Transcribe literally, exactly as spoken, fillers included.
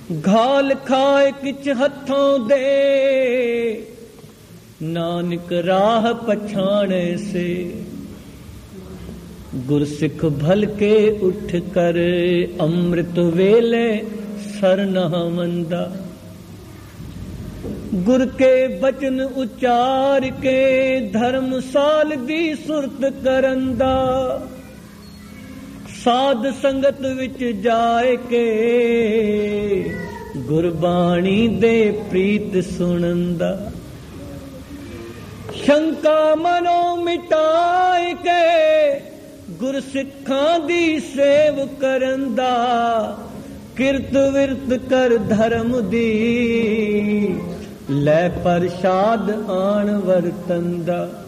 घाल खाए किच हथों दे, नानक राह पछाणे से। गुरसिख भल के उठ कर, अमृत वेले सरना मंदा। गुर के बचन उचार के, धर्मसाल दी सुरत करंदा। साध संगत विच जाए के, गुरबाणी दे प्रीत सुनंदा। शंका मनो मिटाए के, गुरसिखां दी सेव करंदा। किरत विरत कर धर्म दी, लै प्रसाद आण वरतंदा।